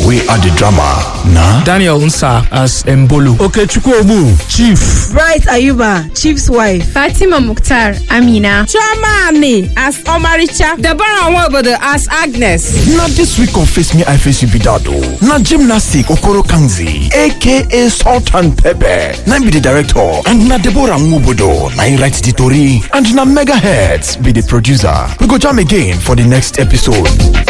we are the drama. Na Daniel Nsa as Mbolo. Okechukwu Ogbu, Chief. Bright Ayuba, Chief's wife. Fatima Mukhtar, Amina. Chioma Ani as Omaricha. Deborah Nwobodo as Agnes. Na this week of Face Me I Face You be that o. Na gymnastic Okoro Kanzi, aka Salt and Pepper. Na be the director, and na Deborah Nwobodo na he write the story, and na Megahertz be the producer. We go jam again for the next episode.